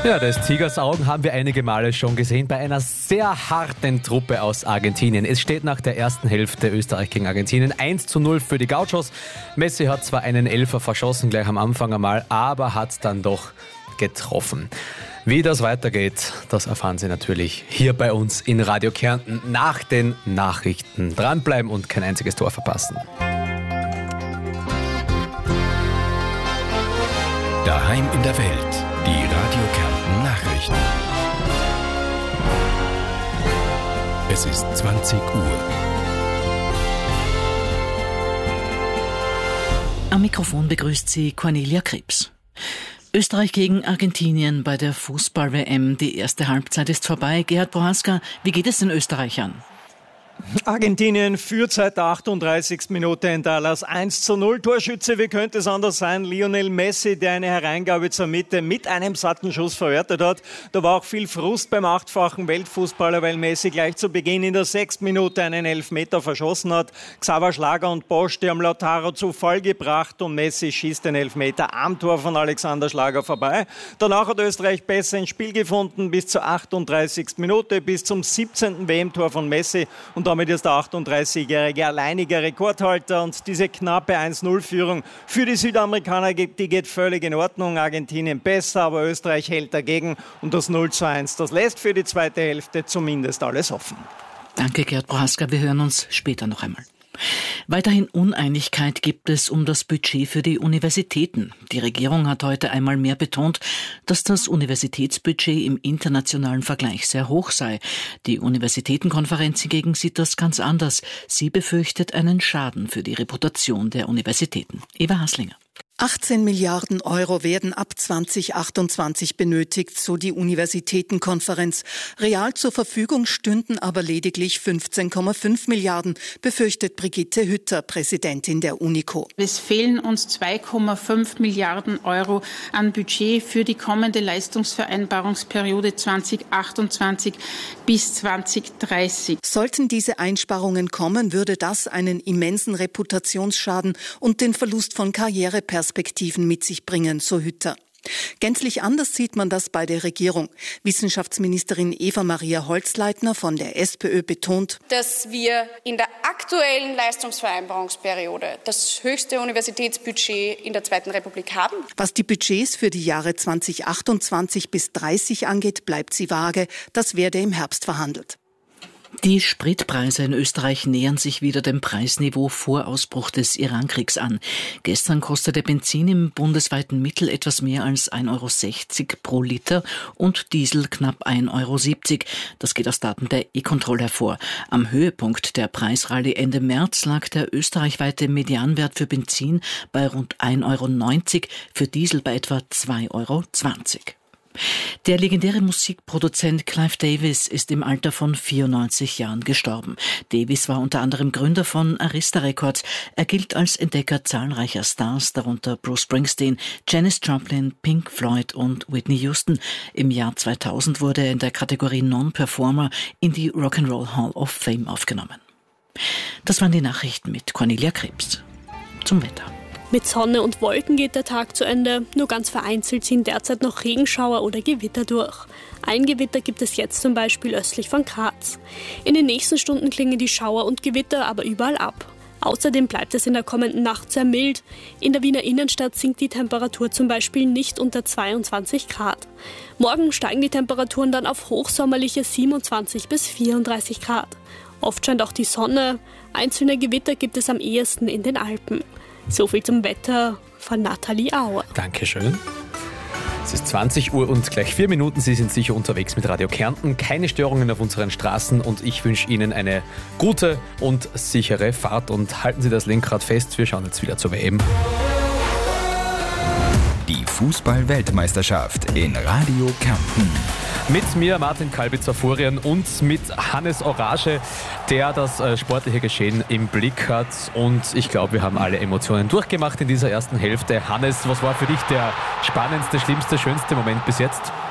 Ja, des Tigers Augen haben wir einige Male schon gesehen bei einer sehr harten Truppe aus Argentinien. Es steht nach der ersten Hälfte Österreich gegen Argentinien 1:0 für die Gauchos. Messi hat zwar einen Elfer verschossen gleich am Anfang einmal, aber hat dann doch getroffen. Wie das weitergeht, das erfahren Sie natürlich hier bei uns in Radio Kärnten nach den Nachrichten. Dranbleiben und kein einziges Tor verpassen. Daheim in der Welt, die Radio Kärnten Nachrichten. Es ist 20 Uhr. Am Mikrofon begrüßt Sie Cornelia Krebs. Österreich gegen Argentinien bei der Fußball-WM. Die erste Halbzeit ist vorbei. Gerhard Prohaska, wie geht es den Österreichern? Argentinien führt seit der 38. Minute in Dallas 1:0. Torschütze, wie könnte es anders sein? Lionel Messi, der eine Hereingabe zur Mitte mit einem satten Schuss verwertet hat. Da war auch viel Frust beim achtfachen Weltfußballer, weil Messi gleich zu Beginn in der 6. Minute einen Elfmeter verschossen hat. Xaver Schlager und Bosch, die haben Lautaro zu Fall gebracht und Messi schießt den Elfmeter am Tor von Alexander Schlager vorbei. Danach hat Österreich besser ins Spiel gefunden bis zur 38. Minute, bis zum 17. WM-Tor von Messi und damit ist der 38-jährige alleiniger Rekordhalter und diese knappe 1:0-Führung für die Südamerikaner, die geht völlig in Ordnung. Argentinien besser, aber Österreich hält dagegen und das 0:1, das lässt für die zweite Hälfte zumindest alles offen. Danke, Gerhard Prohaska. Wir hören uns später noch einmal. Weiterhin Uneinigkeit gibt es um das Budget für die Universitäten. Die Regierung hat heute einmal mehr betont, dass das Universitätsbudget im internationalen Vergleich sehr hoch sei. Die Universitätenkonferenz hingegen sieht das ganz anders. Sie befürchtet einen Schaden für die Reputation der Universitäten. Eva Haslinger. 18 Milliarden Euro werden ab 2028 benötigt, so die Universitätenkonferenz. Real zur Verfügung stünden aber lediglich 15,5 Milliarden, befürchtet Brigitte Hütter, Präsidentin der UNICO. Es fehlen uns 2,5 Milliarden Euro an Budget für die kommende Leistungsvereinbarungsperiode 2028 bis 2030. Sollten diese Einsparungen kommen, würde das einen immensen Reputationsschaden und den Verlust von Karriereperspektiven mit sich bringen, so Hütter. Gänzlich anders sieht man das bei der Regierung. Wissenschaftsministerin Eva-Maria Holzleitner von der SPÖ betont, dass wir in der aktuellen Leistungsvereinbarungsperiode das höchste Universitätsbudget in der Zweiten Republik haben. Was die Budgets für die Jahre 2028 bis 30 angeht, bleibt sie vage. Das werde im Herbst verhandelt. Die Spritpreise in Österreich nähern sich wieder dem Preisniveau vor Ausbruch des Irankriegs an. Gestern kostete Benzin im bundesweiten Mittel etwas mehr als 1,60 € pro Liter und Diesel knapp 1,70 €. Das geht aus Daten der E-Control hervor. Am Höhepunkt der Preisrallye Ende März lag der österreichweite Medianwert für Benzin bei rund 1,90 €, für Diesel bei etwa 2,20 €. Der legendäre Musikproduzent Clive Davis ist im Alter von 94 Jahren gestorben. Davis war unter anderem Gründer von Arista Records. Er gilt als Entdecker zahlreicher Stars, darunter Bruce Springsteen, Janis Joplin, Pink Floyd und Whitney Houston. Im Jahr 2000 wurde er in der Kategorie Non-Performer in die Rock'n'Roll Hall of Fame aufgenommen. Das waren die Nachrichten mit Cornelia Krebs. Zum Wetter. Mit Sonne und Wolken geht der Tag zu Ende. Nur ganz vereinzelt ziehen derzeit noch Regenschauer oder Gewitter durch. Ein Gewitter gibt es jetzt zum Beispiel östlich von Graz. In den nächsten Stunden klingen die Schauer und Gewitter aber überall ab. Außerdem bleibt es in der kommenden Nacht sehr mild. In der Wiener Innenstadt sinkt die Temperatur zum Beispiel nicht unter 22 Grad. Morgen steigen die Temperaturen dann auf hochsommerliche 27 bis 34 Grad. Oft scheint auch die Sonne. Einzelne Gewitter gibt es am ehesten in den Alpen. So viel zum Wetter von Nathalie Auer. Dankeschön. Es ist 20 Uhr und gleich 4 Minuten. Sie sind sicher unterwegs mit Radio Kärnten. Keine Störungen auf unseren Straßen und ich wünsche Ihnen eine gute und sichere Fahrt. Und halten Sie das Lenkrad fest, wir schauen jetzt wieder zur WM. Die Fußball-Weltmeisterschaft in Radio Kärnten. Mit mir Martin Kalbitzer-Furian und mit Hannes Orage, der das sportliche Geschehen im Blick hat. Und ich glaube, wir haben alle Emotionen durchgemacht in dieser ersten Hälfte. Hannes, was war für dich der spannendste, schlimmste, schönste Moment bis jetzt?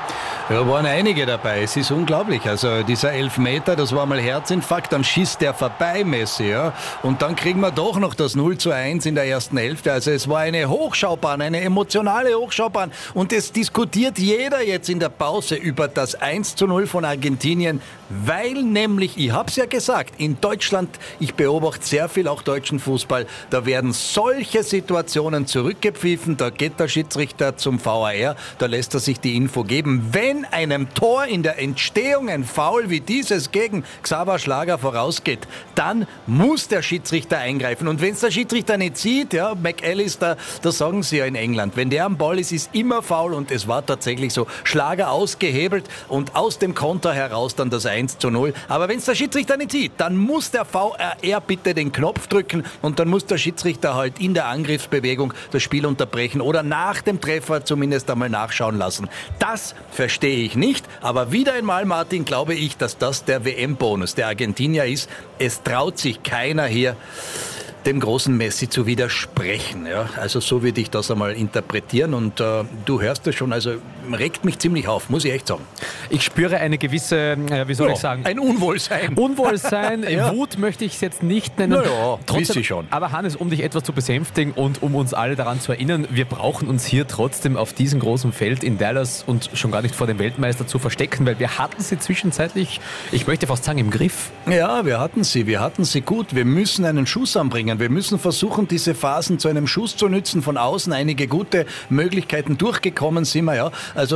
Ja, waren einige dabei. Es ist unglaublich. Also dieser Elfmeter, das war mal Herzinfarkt. Dann schießt der vorbei, Messi. Ja? Und dann kriegen wir doch noch das 0:1 in der ersten Hälfte. Also es war eine Hochschaubahn, eine emotionale Hochschaubahn. Und es diskutiert jeder jetzt in der Pause über das 1:0 von Argentinien, weil nämlich, ich hab's ja gesagt, in Deutschland, ich beobachte sehr viel auch deutschen Fußball, da werden solche Situationen zurückgepfiffen, da geht der Schiedsrichter zum VAR, da lässt er sich die Info geben. Wenn einem Tor in der Entstehung ein Foul wie dieses gegen Xaver Schlager vorausgeht, dann muss der Schiedsrichter eingreifen. Und wenn es der Schiedsrichter nicht sieht, ja, McAllister, das sagen sie ja in England, wenn der am Ball ist immer Foul und es war tatsächlich so. Schlager ausgehebelt und aus dem Konter heraus dann das 1:0. Aber wenn es der Schiedsrichter nicht sieht, dann muss der VAR bitte den Knopf drücken und dann muss der Schiedsrichter halt in der Angriffsbewegung das Spiel unterbrechen oder nach dem Treffer zumindest einmal nachschauen lassen. Das verstehe ich nicht, aber wieder einmal, Martin, glaube ich, dass das der WM-Bonus der Argentinier ist. Es traut sich keiner hier, dem großen Messi zu widersprechen. Ja? Also so würde ich das einmal interpretieren und du hörst das schon, also regt mich ziemlich auf, muss ich echt sagen. Ich spüre eine gewisse, wie soll ich sagen? Ein Unwohlsein. Unwohlsein, Ja. Wut möchte ich es jetzt nicht nennen. Naja, Trotzdem, wisst ihr schon. Aber Hannes, um dich etwas zu besänftigen und um uns alle daran zu erinnern, wir brauchen uns hier trotzdem auf diesem großen Feld in Dallas und schon gar nicht vor dem Weltmeister zu verstecken, weil wir hatten sie zwischenzeitlich, ich möchte fast sagen, im Griff. Ja, wir hatten sie gut. Wir müssen einen Schuss anbringen. Wir müssen versuchen, diese Phasen zu einem Schuss zu nützen. Von außen einige gute Möglichkeiten durchgekommen sind wir, ja. Also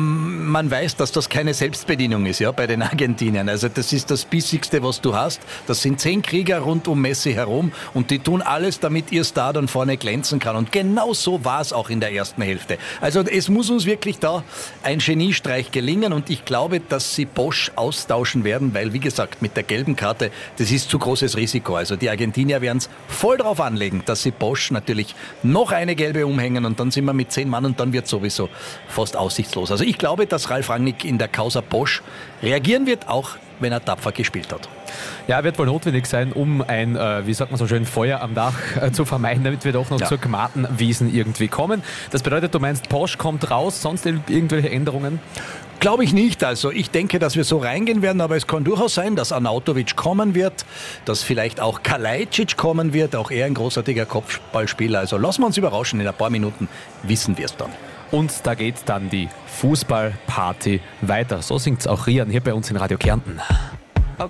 man weiß, dass das keine Selbstbedienung ist, ja, bei den Argentiniern. Also das ist das Bissigste, was du hast. Das sind 10 Krieger rund um Messi herum und die tun alles, damit ihr Star dann vorne glänzen kann. Und genau so war es auch in der ersten Hälfte. Also es muss uns wirklich da ein Geniestreich gelingen und ich glaube, dass sie Bosch austauschen werden, weil, wie gesagt, mit der gelben Karte, das ist zu großes Risiko. Also die Argentinier werden es voll drauf anlegen, dass sie Bosch natürlich noch eine gelbe umhängen und dann sind wir mit 10 Mann und dann wird sowieso fast aussichtslos. Also ich glaube, dass Ralf Rangnick in der Causa Bosch reagieren wird, auch wenn er tapfer gespielt hat. Ja, wird wohl notwendig sein, um ein, wie sagt man so schön, Feuer am Dach zu vermeiden, damit wir doch noch zur Gmatenwiesen irgendwie kommen. Das bedeutet, du meinst, Bosch kommt raus, sonst irgendwelche Änderungen? Glaube ich nicht. Also ich denke, dass wir so reingehen werden, aber es kann durchaus sein, dass Arnautovic kommen wird, dass vielleicht auch Kalajdzic kommen wird, auch er ein großartiger Kopfballspieler. Also lassen wir uns überraschen, in ein paar Minuten wissen wir es dann. Und da geht dann die Fußballparty weiter. So singt's auch Rian hier bei uns in Radio Kärnten.